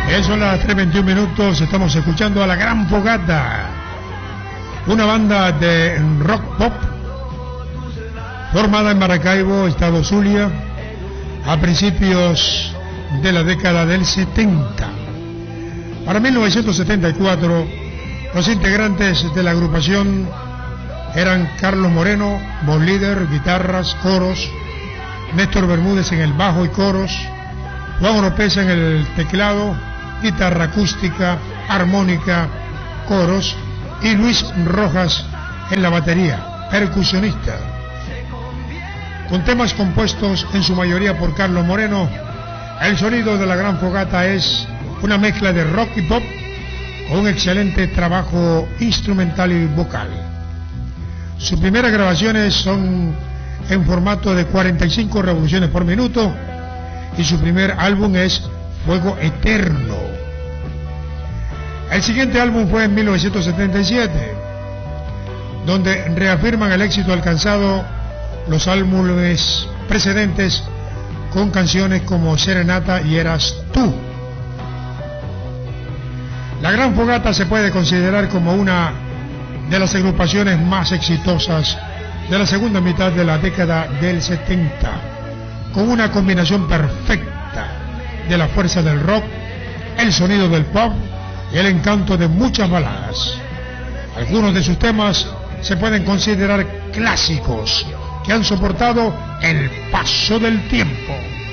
Son las 3:21 minutos. Estamos escuchando a La Gran Fogata, una banda de rock pop formada en Maracaibo, estado Zulia, a principios de la década del 70. Para 1974, los integrantes de la agrupación eran Carlos Moreno, voz líder, guitarras, coros, Néstor Bermúdez en el bajo y coros, Juan Oropesa en el teclado, guitarra acústica, armónica, coros, y Luis Rojas en la batería, percusionista. Con temas compuestos en su mayoría por Carlos Moreno, el sonido de La Gran Fogata es una mezcla de rock y pop con un excelente trabajo instrumental y vocal. Sus primeras grabaciones son en formato de 45 revoluciones por minuto y su primer álbum es Fuego Eterno. El siguiente álbum fue en 1977, donde reafirman el éxito alcanzado los álbumes precedentes con canciones como Serenata y Eras Tú. La Gran Fogata se puede considerar como una de las agrupaciones más exitosas de la segunda mitad de la década del 70, con una combinación perfecta de la fuerza del rock, el sonido del pop y el encanto de muchas baladas. Algunos de sus temas se pueden considerar clásicos que han soportado el paso del tiempo.